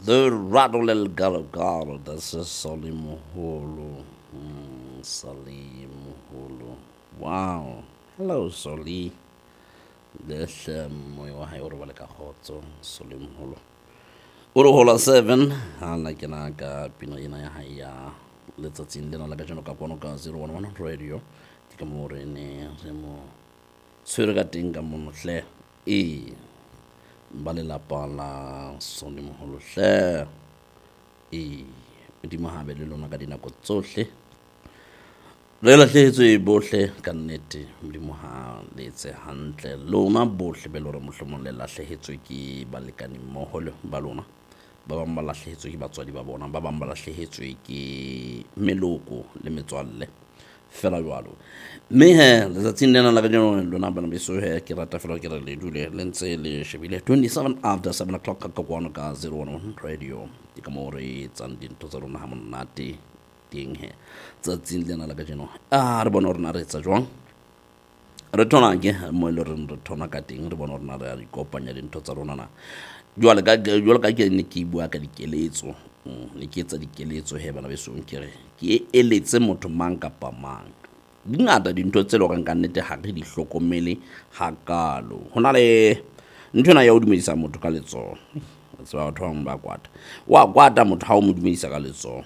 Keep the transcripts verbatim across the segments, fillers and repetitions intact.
The rattle el galo galo, this is Salim Hulu. Mm, Salim Hulu. Wow. Hello, Soli. This um we were high over like a hot so Salim Hulu. Uro hola seven, I like an aga pino in a high little tin dinner like a general capono zero one one radio. Tikamore in a remo. Surgatinga monocle. E. Balelapa la Solimogolo hle e modimo ha be le lona ka dinako tsohle re lahlehetswe bohle ka nnete modimo ha letse hantle lona bohle be lore mohlomong le lahlehetswe ke balekani mmoho le ba lona ba bang ba lahlehetswe ke batswadi ba bona ba bang ba lahlehetswe ke meloko le metswalle fela jwalo mme he letsatsing lena la ka jeno lona bana beso he ke rata fela ke re le dule le ntse le shebile twenty-seven after seven o'clock ka kwana ka zero one one radio ke ka mo re tsang dintho tsa rona ha monate teng he tsatsing lena la ka jeno a re bona rona re tsa jwang re tona ke mo le re re tona ka teng re bona rona re a ikopanya dintho tsa rona na jwale ka jwale ka ke ne ke bua ka dikeletso ne ke etsa dikeletso he bana beso nkere ke eletse motho mang kapa mang dingata dintho tse le gore ka nnete ha re di hlokomele hakalo hona le ntona ya o dumedisa motho ka letso tse ba batho ba kwata wa kwata motho ha o mo dumedisa ka letso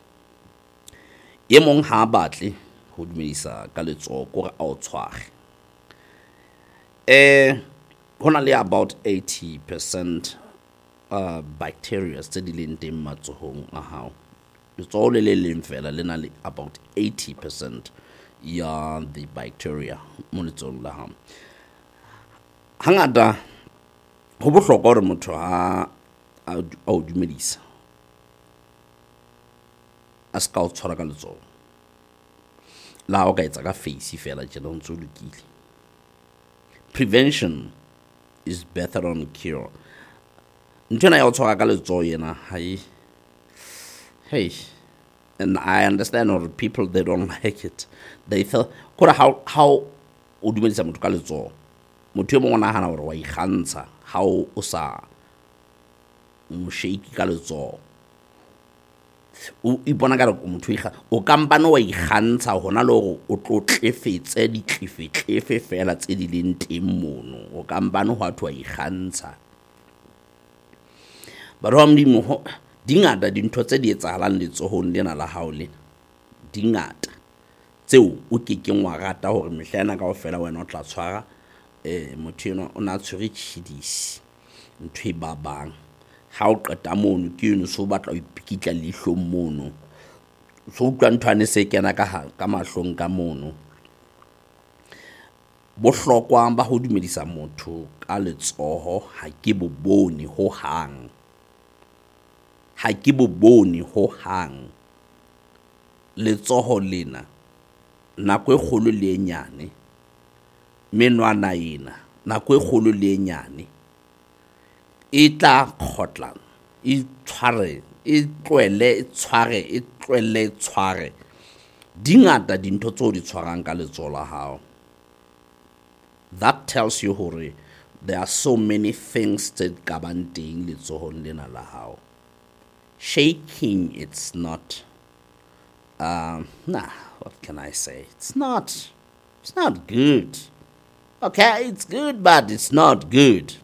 ye mong ha batle ho dumedisa ka letso gore a o tshware eh hona le about eighty percent uh, bacteria tse di leng teng matsohong a hao letsoho le le leng fela le na le about eighty percent ya the bacteria mo letsohong la hao hangata ho bohlokwa hore motho ha a o dumedisa a ska o tshwara ka letsoho la o ka etsa ka face fela tjena o ntso lokile. Prevention is better than cure. Ntona ya o tshwara ka letsoho yena hai hey and I understand or people they don't like it. They feel kore how how o dumedisa motho ka letsoho motho mo ngwana hana hore wa ikgantsha how o sa mo shake ka letsoho o ipona ka re motho ikga o kampane wa ikgantsha hona le hore o tlotlefetse di tlefetlefe fela tse di leng teng mono o kampane ho atwa ikgantsha ba ro amdimo dingata dintho tse di etsahalang letsohong lena la hao le dingata tseo o kekeng wa rata hore mehlena ka ofela wena o tla tshwara eh motho eno o na tshwere tshidisi ntwe ba bang ha o qeta mono ke yeno so batla o ipikitla lihlo mono so utlwa nthwane se kena ka ka mahlong ka mono bohlokwa ba ho dumedisa motho ka letsoho ha ke bobone ho hang ha ke bobone ho hang letsoho lena nako e kgolo le e nyane menwana ena nako e kgolo le e nyane e tla khotla e tshware e tlwele e tshware e tlwele tshware dingata dintho tso di tshwarang ka letsoho la hao. That tells you hore there are so many things that ka bang teng letsohong lena la hao. Shaking, it's not um nah what can I say, it's not it's not good. Okay, it's good but it's not good.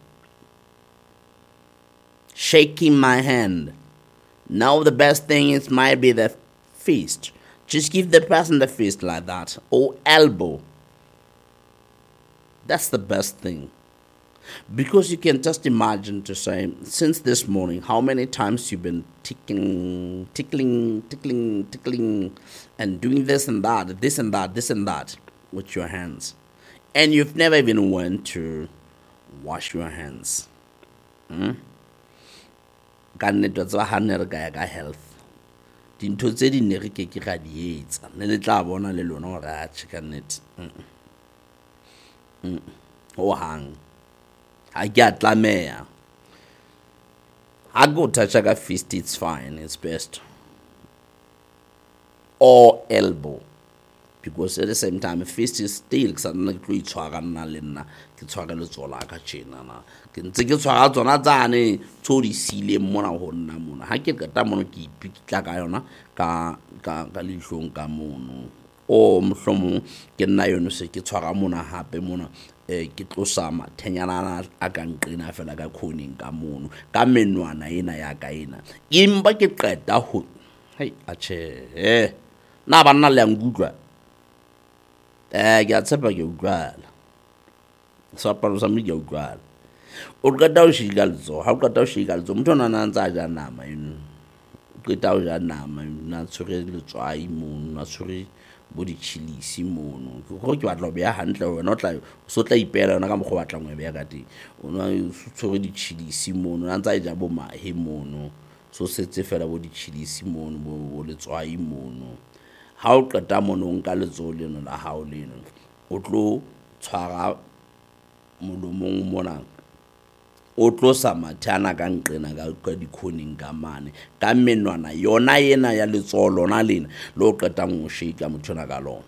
Shaking my hand. Now the best thing is might be the fist. Just give the person the fist like that. Or elbow. That's the best thing. Because you can just imagine to say, since this morning, how many times you've been tickling, tickling, tickling, tickling, and doing this and that, this and that, this and that with your hands. And you've never even went to wash your hands. Hmm? Kannete tsa ha ne re ka ga health dintho tse di ne re ke ke ga di etsa ne le tla bona le lona gore a kannete mm o hang ha ke atlameya ha go touch ka fist it's fine, it's best, or elbow, because at the same time fist is still suddenly ke tlo itshwara nna le nna ke tshwara le tsola ka tjena na ke ntse ke tshwara tsona tsane tso di sile mona ho nna mona ha ke qeta mono ke ipikitla ka yona ka ka ka lihlong ka mono o mohlomong ke nna yona se ke tshwara mona hape mona eh ke tlosa mathenyana a ka nqina fela ka khoning ka mono ka menwana ena ya ka ena imba ke qeta ho hey ache eh na banna le ngudwa eh ke a tshepa ke utlwala sa palo sa mi ke utlwala o qeta o shika letso ha o qeta o shika letso motho ona na ntsa ja nama eno o qeta o ja nama na tshwere letswai mono na tshwere bo di chilisi mono go ke batla be ya hantle wena o tla so tla ipela yona ka mo go batla ngwe be ya ka teng o na tshwere di chilisi mono na ntsa ja bo mahe mono so setse fela bo di chilisi mono bo letswai mono ha o qeta mono nka letso leno la hao leno o tlo tshwara molomong mona o tlo sa mathana ka nqena ka ka dikhoning ka mane ka menwana yona yena ya letso lona lena lo qeta ngo shake mothona ka lona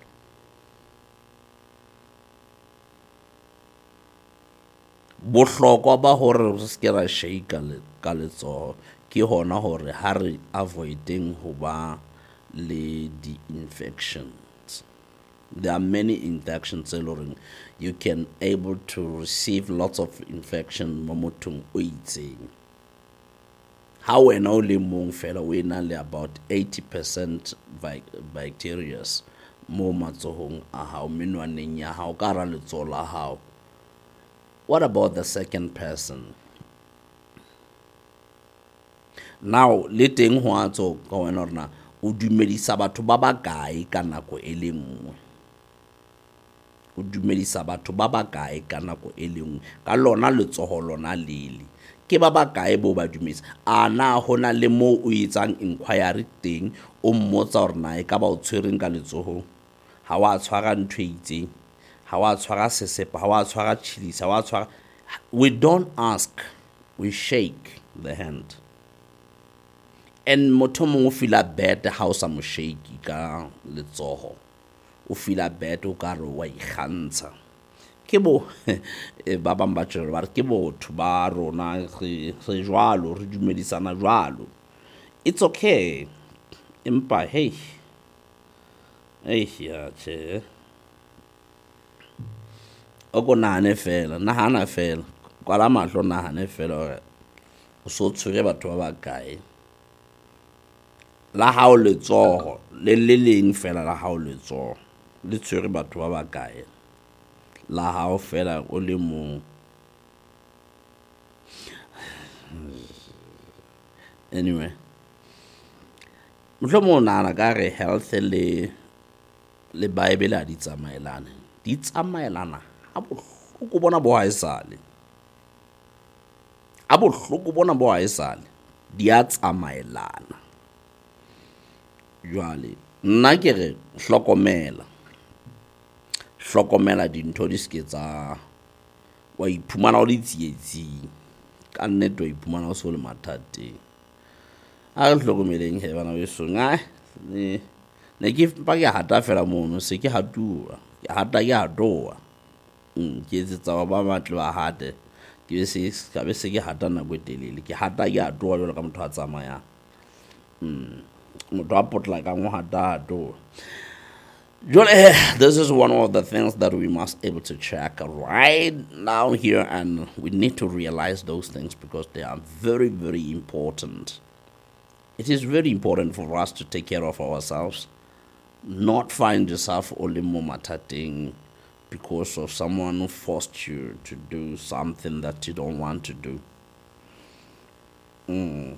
bohlokwa ba hore re se ra shake le ka letso ke hona hore ha re avoiding ho ba le di infections. There are many infections you can able to receive lots of infection momotong o itseng ha wena o le mong fela we na le about eighty percent bacteria mo matsohong a hao menwaneng ya hao ka ra letso la hao. What about the second person? Now le teng ho atso ka wena rena o dumedisa batho ba ba kae ka nako e le nngwe o dumedisa batho ba ba kae ka nako e le nngwe ka lona letsoho lona lele ke ba ba kae bo ba dumedisa a na hona le mo o etsang inquiry teng o mmotsa hore na e ka ba o tshwereng ka letsoho ha wa tshwara ntho itseng ha wa tshwara sesepa ha wa tshwara chilisa ha wa tshwara we don't ask, we shake the hand. And motho mongwe o feel bad ha o sa mo shake ka letsoho o feel bad o ka re wa ikgantsha ke bo ba bang ba tshwere ba re ke botho ba rona re re jwalo re dumedisana jwalo. It's okay empa hey hey ya che o go nane fela nahana fela kwala mahlo nahane fela o so tshwere batho ba ba kae la hao letsoho le le leng fela la hao letsoho le tshwere batho ba ba kae la hao fela o le mong. Anyway mhlomo nana ka re health le le bible a di tsamaelana di tsamaelana a bohloko bona bo haesale a bohloko bona bo haesale di a tsamaelana jwale nna ke re hlokomela hlokomela dintho di ske tsa wa iphumana o le tsietsing ka nnete wa iphumana o so le mathateng a re hlokomeleng he bana beso nga ne ne ke pa ke hata fela mono se ke hatua ke hata ke hatoa mm ke etsetsa ba matle ba hate ke se ka be se ke hata na go telele ke hata ke hatoa jalo ka motho a tsamaya mm motho a potla ka ngo hata hatoa. This is one of the things that we must able to check right now here, and we need to realize those things because they are very, very important. It is very important for us to take care of ourselves, not find yourself only momatating because of someone who forced you to do something that you don't want to do. Mm.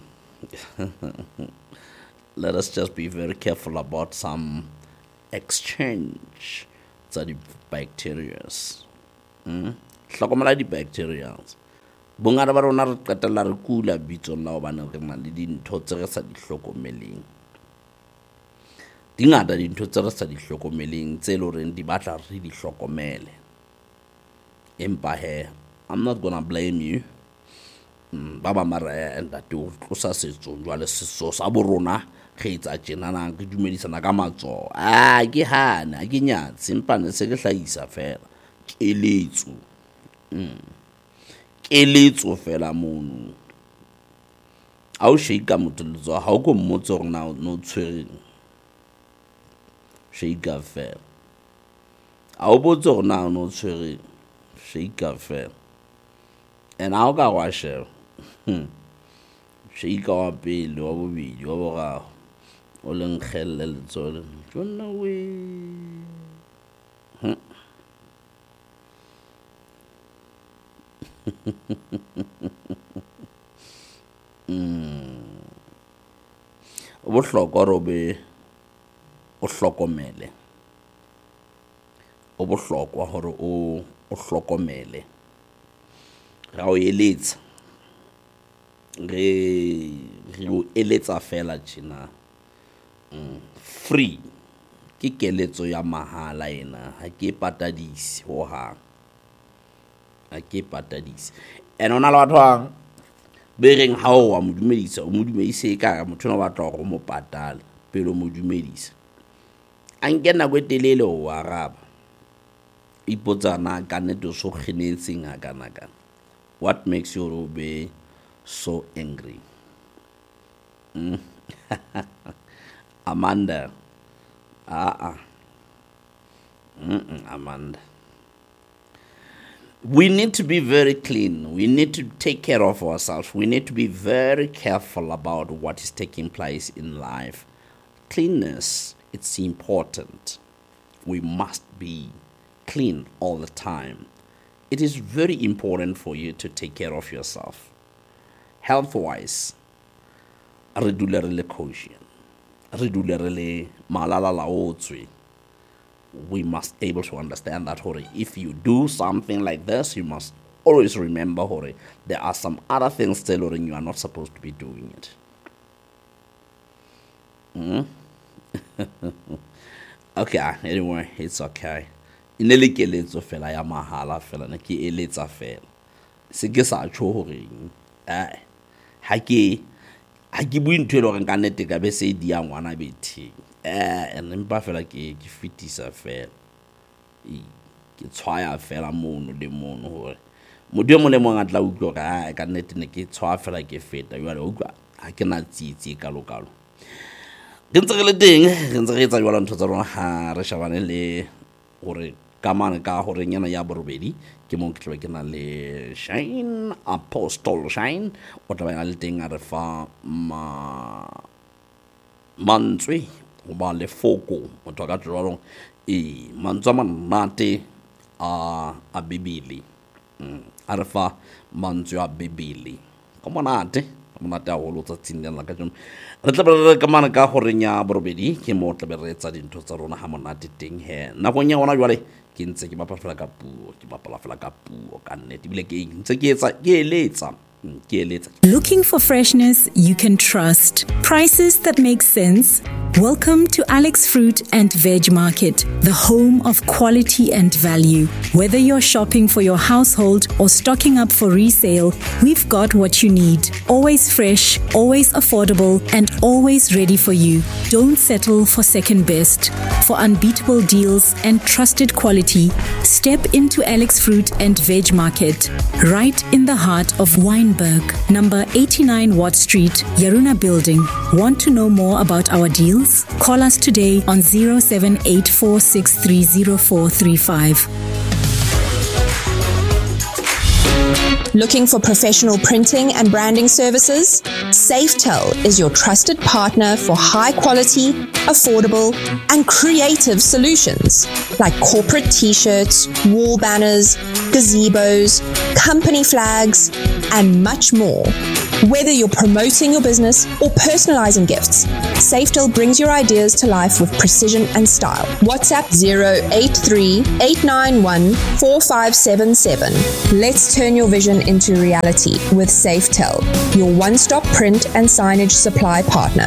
Let us just be very careful about some exchange tsa di bacterias mm hlokomela di bacterias bongata ba rona re qetella re kula bitso la hobane re na le dintho tse re sa di hlokomeleng dingata dintho tse re sa di hlokomeleng tse le reng di batla re di hlokomele empa he I'm not gonna blame you ba ba mara and that o tlosa setso jwale setso sa borona ge itsa tjenana ke dumedisana ka matso a ke hana ke nyatse mpane se ke hlaisa fela keletso mm keletso fela mono a o shake motho letsogo ga o ko mmotse gore na no tshwereng shake fela a o botse gore na no tshwereng shake fela and a o ka wa sheba shake wa pele wa bobedi wa boraro o le nkgelle letsogo jonna we o bohlokwa gore o be o hlokomele o bohlokwa gore o o hlokomele ga o eletsa re re o eletsa fela tjena free ke keletso ya mahala ena ha ke patadisi ho hang ha ke patadisi ena ona le batho ba be reng ha o wa modumedisa o modumedise ka motho no batla go mo patala pelo modumedisa anke na go telele o araba ipotsa na ka neto so kgenetseng ha kana kana what makes you be so angry mm. Amanda ah ah mm Amanda, we need to be very clean. We need to take care of ourselves. We need to be very careful about what is taking place in life. Cleanness, it's important. We must be clean all the time. It is very important for you to take care of yourself. Health-wise, re dule re le cautious. Re dule re le malala laotswe. We must able to understand that hore, if you do something like this, you must always remember hore, there are some other things still or you are not supposed to be doing it. Mm? Okay, anyway, it's okay. Inele ke letso fela ya mahala fela na ke eletsa fela. Se ke sa tjho hore eh ha ke ha ke bue ntwe le gore ka nete ka be se di ya ngwana bethi. Eh and empa fela ke ke fitisa fela e ke tshwaya fela mono le mono hore modimo mo le mo ngatla utlwa ka ka nete ne ke tshwa fela ke feta jwale utlwa ha ke na tsitsi ka lokalo ke ntse re le teng re ntse re etsa jwala ntho tsa rona ha re shabane le gore kamane ka gore nyana ya borobedi ke mo ke tloe ke na le Shine Apostle Shine o tla ba le teng a re fa ma mantswe o ba le foko motho ka tloa e mantswe manate a a bibili a re fa mantswe a bibili ka monate monate a holo tsa tsindela ka jone re tla re ka mana ka gore nya borobedi ke mo tla be re etsa dintho tsa rona ha monate teng he na go nya ona jwale ke ntse ke bapala fela ka puo ke bapala fela ka puo ka nnete bile ke ntse ke etsa ke eletsa Looking for freshness you can trust. Prices that make sense? Welcome to Alex Fruit and Veg Market, the home of quality and value. Whether you're shopping for your household or stocking up for resale, we've got what you need. Always fresh, always affordable, and always ready for you. Don't settle for second best. For unbeatable deals and trusted quality, step into Alex Fruit and Veg Market, right in the heart of Wine number eighty-nine Watt Street, Yaruna Building. Want to know more about our deals? Call us today on zero seven eight four six three zero four three five. Looking for professional printing and branding services? Safetel is your trusted partner for high quality, affordable, and creative solutions like corporate t-shirts, wall banners, gazebos, company flags, and much more. Whether you're promoting your business or personalizing gifts, Safetel brings your ideas to life with precision and style. WhatsApp zero eight three eight nine one four five seven seven. Let's turn your vision into reality with Safetel, your one-stop print and signage supply partner.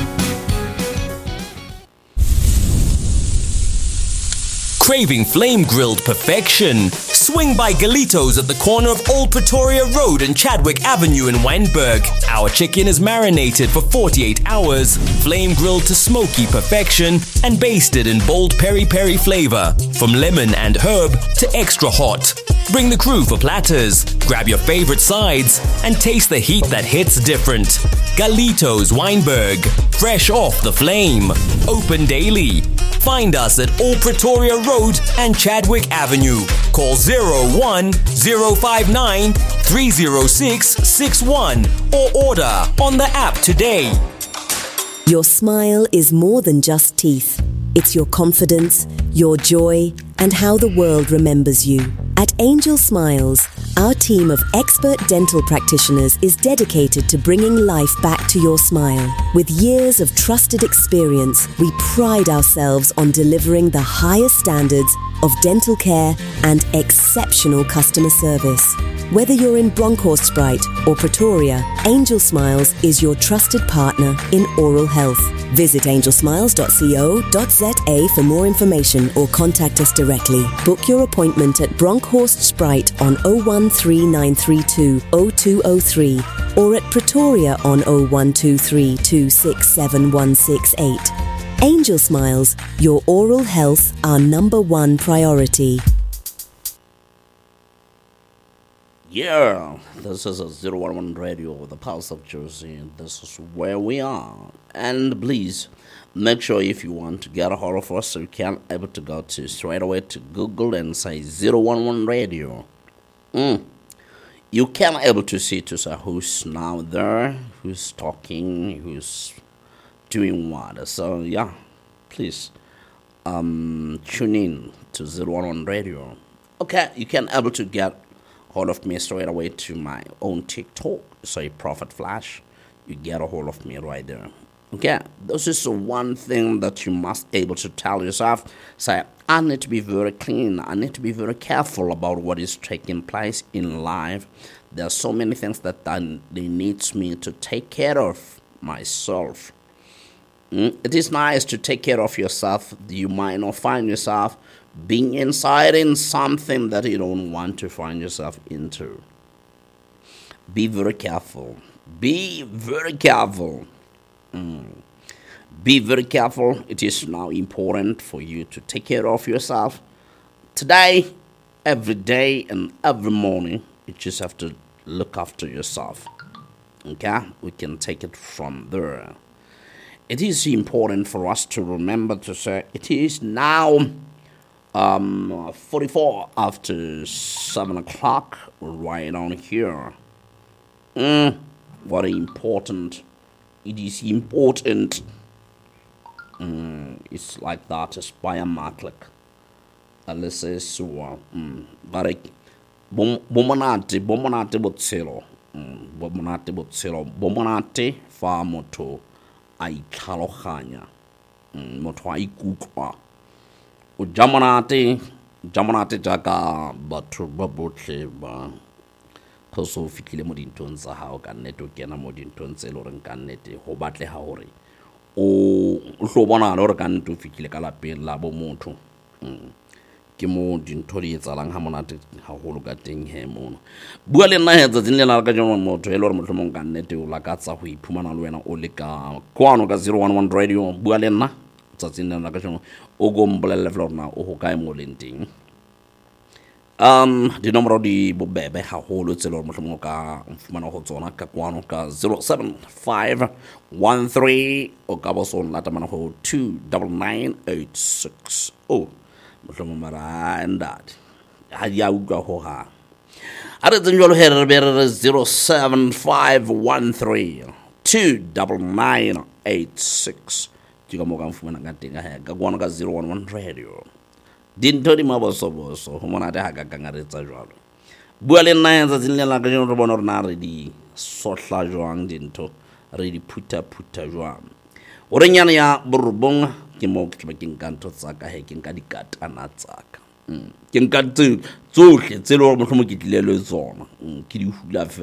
Craving flame-grilled perfection? Swing by Galitos at the corner of Old Pretoria Road and Chadwick Avenue in Wynberg. Our chicken is marinated for forty-eight hours, flame-grilled to smoky perfection, and basted in bold peri-peri flavor, from lemon and herb to extra hot. Bring the crew for platters, grab your favorite sides, and taste the heat that hits different. Galitos Weinberg, fresh off the flame. Open daily. Find us at Old Pretoria Road and Chadwick Avenue. Call zero one zero five nine three zero six six one or order on the app today. Your smile is more than just teeth. It's your confidence, your joy, and how the world remembers you. At Angel Smiles, our team of expert dental practitioners is dedicated to bringing life back to your smile. With years of trusted experience, we pride ourselves on delivering the highest standards of dental care and exceptional customer service. Whether you're in Bronkhorstspruit or Pretoria, Angel Smiles is your trusted partner in oral health. Visit angel smiles dot co dot za for more information or contact us directly. Book your appointment at Bronkhorstspruit on zero one three nine three two zero two zero three or at Pretoria on zero one two three two six seven one six eight. Angel Smiles, your oral health, our number one priority. Yeah, this is a zero one one Radio, the Pulse of Jersey. This is where we are. And please, make sure if you want to get a hold of us, you can able to go to straight away to Google and say zero one one Radio. Mm. You can able to see to say who's now there, who's talking, who's doing what. So yeah, please um, tune in to zero one one Radio. Okay, you can able to get hold of me straight away to my own TikTok. Say Prophet Flash. You get a hold of me right there. Okay, this is one thing that you must able to tell yourself. Say, I need to be very clean. I need to be very careful about what is taking place in life. There are so many things that I, they needs me to take care of myself. Mm? It is nice to take care of yourself. You might not find yourself being inside in something that you don't want to find yourself into. Be very careful. Be very careful. Mm. Be very careful. It is now important for you to take care of yourself. Today, every day, and every morning, you just have to look after yourself. Okay? We can take it from there. It is important for us to remember to say, it is now Um, forty-four after seven o'clock, right on here. Mm, what important. It is important. Mm, it's like that. It's by a marklik. Unless it's one. But bomonate, bomonate botselo. Bomonate botselo. Bomonate fa moto ai tlhaloganya. Moto ai kutlwa. O jamonate jamonate jaka batho ba botlhe ba go so fitlhile mo dintong tsa hao ka nnete o kena mo dintong tse le reng ka nnete go batlega gore o hlo bona le gore ka nnete o fitlhile ka lapeng la bo motho ke mo dintho di etsalang ha monate haholo ka teng he mono bua le nna hetsa tsene le ka jona motho e le gore motho mong ka nnete o la ka tsa go iphumana le wena o le ka kwano ka zero one one Radio. Bua le nna tsatsing la ka jona o go mbolelle florna o go kae mo lenting. Um di nomoro di bobebe haholo tse le gore mohlomong ka mfumana go tsona ka kwano ka zero seven five one three o ka bo so nlata mana go two nine nine eight six. Oh mohlomong mara ndad ha ya utlwa ho ha a re tsengwa lo here be re zero seven five one three two nine nine eight six. Ka mo ka mfumana ka teng ha ka kwano ka zero one one Radio. Dintho di mabosoboso ho mona de ha ka kangaretsa jwalo. Bua le nna ya tsatsing le la ka jeno re bona re na re di sohla jwang dintho re di phuta phuta jwang. O re nyane ya borobong ke mo ke ke nka ntho tsa ka he ke nka dikatana tsa ka. Ke nka tsohle tse le gore mohlomong ke tlile le tsona ke di hula.